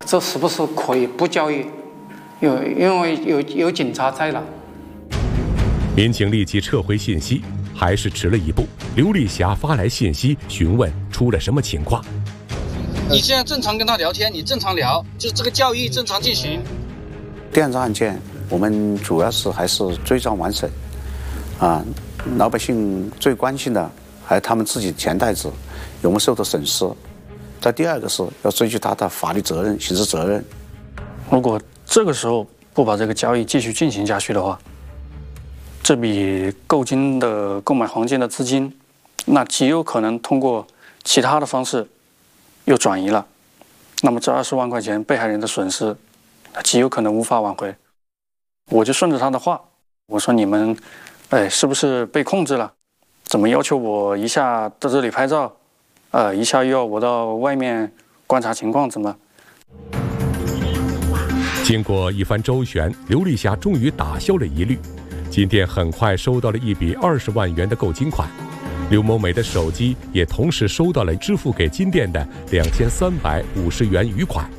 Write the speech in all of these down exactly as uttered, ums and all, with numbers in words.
这是不是可以不交易？有因为有有警察在了。 民警立即撤回信息，还是迟了一步。刘丽霞发来信息询问出了什么情况。 你现在正常跟他聊天，你正常聊，就这个交易正常进行。 电诈案件，我们主要是还是追赃完审，啊，老百姓最关心的还有他们自己的钱袋子有没有受到损失。再第二个是要追究他的法律责任、刑事责任。 如果这个时候不把这个交易继续进行下去的话，这笔购金的购买黄金的资金，那极有可能通过其他的方式又转移了。那么这二十万块钱被害人的损失，极有可能无法挽回。我就顺着他的话，我说你们，哎，是不是被控制了？怎么要求我一下到这里拍照，呃，一下又要我到外面观察情况，怎么？ 经过一番周旋，刘丽霞终于打消了疑虑。金店很快收到了一笔二十万元的购金款，刘某美的手机也同时收到了支付给金店的两千三百五十元余款。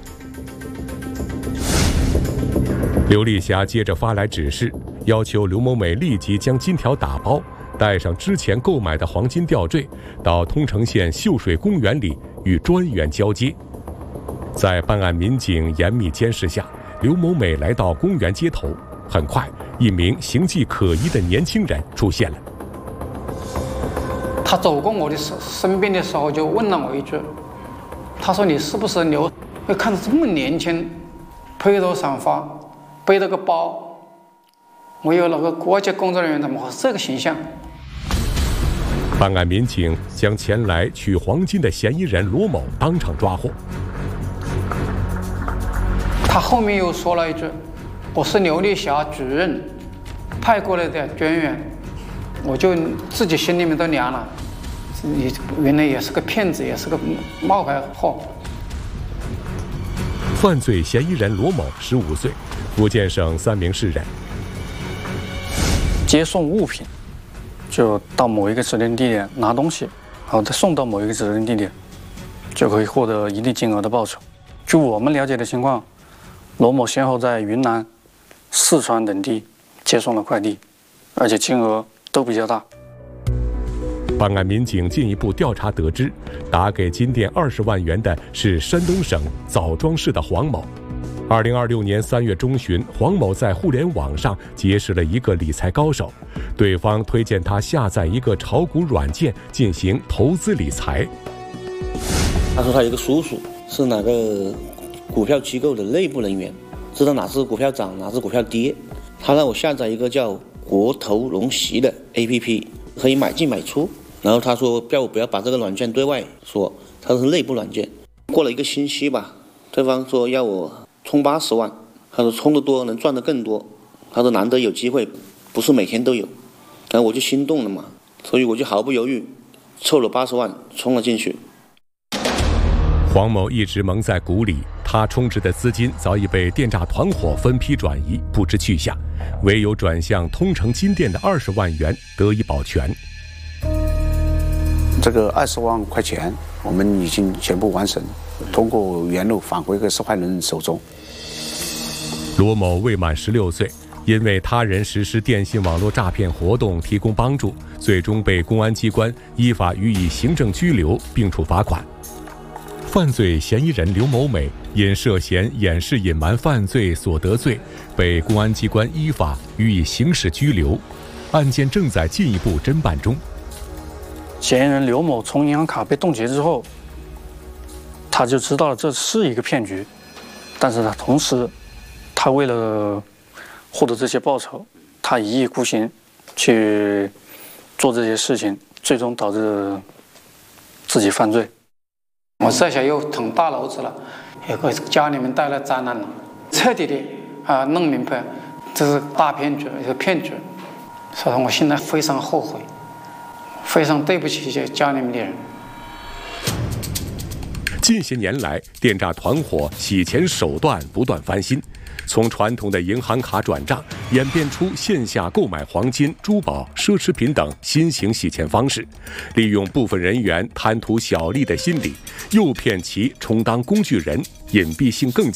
刘丽霞接着发来指示，要求刘某美立即将金条打包，带上之前购买的黄金吊坠，到通城县秀水公园里与专员交接。在办案民警严密监视下，刘某美来到公园街头。很快，一名形迹可疑的年轻人出现了。 他走过我的身边的时候，就问了我一句：“他说你是不是刘？看着这么年轻，披头散发，背了个包。我有那个国家工作人员，怎么会是这个形象？” 办案民警将前来取黄金的嫌疑人罗某当场抓获。 他后面又说了一句：“我是刘丽霞主任派过来的专员。”我就自己心里面都凉了，你原来也是个骗子，也是个冒牌货。 犯罪嫌疑人罗某十五岁，福建省三明市人。 接送物品，就到某一个指定地点拿东西，然后再送到某一个指定地点，就可以获得一定金额的报酬。据我们了解的情况，罗某先后在云南、四川等地接送了快递，而且金额都比较大。 办案民警进一步调查得知，打给金店二十万元的是山东省枣庄市的黄某。二零二六年三月中旬，黄某在互联网上结识了一个理财高手，对方推荐他下载一个炒股软件进行投资理财。 他说他有一个叔叔是哪个股票机构的内部人员，知道哪只股票涨，哪只股票跌。他让我下载一个叫国投龙息的 A P P， 可以买进买出。然后他说叫我不要把这个软件对外说，他说是内部软件。过了一个星期吧，对方说要我充八十万，他说充得多能赚得更多，他说难得有机会，不是每天都有。然后我就心动了嘛，所以我就毫不犹豫凑了八十万充了进去。 黄某一直蒙在鼓里，他充值的资金早已被电诈团伙分批转移，不知去向，唯有转向通城金店的二十万元得以保全。 这个二十万块钱我们已经全部完成，通过原路返回给受害人手中。 罗某未满十六岁，因为他人实施电信网络诈骗活动提供帮助，最终被公安机关依法予以行政拘留并处罚款。犯罪嫌疑人刘某美因涉嫌掩饰隐瞒犯罪所得罪，被公安机关依法予以刑事拘留，案件正在进一步侦办中。 嫌疑人刘某从银行卡被冻结之后，他就知道了这是一个骗局，但是他同时，他为了获得这些报酬，他一意孤行去做这些事情，最终导致自己犯罪。 我这下又捅大娄子了，也给家里面带来灾难了，彻底的啊弄明白这是大骗局，一个骗局，所以我现在非常后悔，非常对不起这家里面的人。 近些年来，电诈团伙洗钱手段不断翻新，从传统的银行卡转账演变出线下购买黄金、珠宝、奢侈品等新型洗钱方式，利用部分人员贪图小利的心理，诱骗其充当工具人，隐蔽性更强。